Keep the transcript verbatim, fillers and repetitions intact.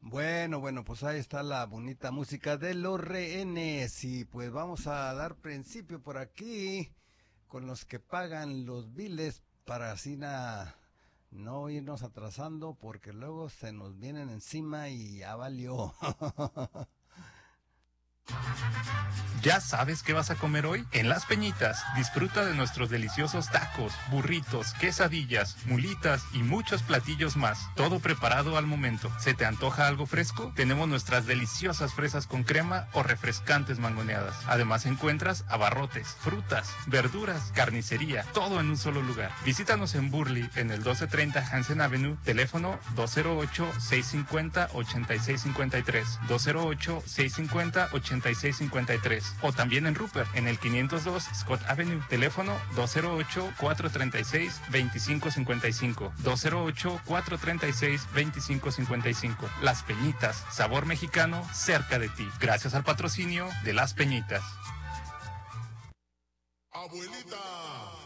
Bueno, bueno, pues ahí está la bonita música de los rehenes y pues vamos a dar principio por aquí con los que pagan los biles para así na- no irnos atrasando porque luego se nos vienen encima y ya valió. ¿Ya sabes qué vas a comer hoy? En Las Peñitas, disfruta de nuestros deliciosos tacos, burritos, quesadillas, mulitas y muchos platillos más. Todo preparado al momento. ¿Se te antoja algo fresco? Tenemos nuestras deliciosas fresas con crema o refrescantes mangoneadas. Además encuentras abarrotes, frutas, verduras, carnicería, todo en un solo lugar. Visítanos en Burley, en el doce treinta Hansen Avenue, teléfono dos cero ocho, seis cinco cero, ocho seis cinco tres, dos cero ocho, seis cinco cero, ocho seis cinco tres. O también en Rupert, en el quinientos dos Scott Avenue, teléfono dos cero ocho, cuatro tres seis, dos cinco cinco cinco, dos cero ocho, cuatro tres seis, dos cinco cinco cinco. Las Peñitas, sabor mexicano cerca de ti. Gracias al patrocinio de Las Peñitas. Abuelita.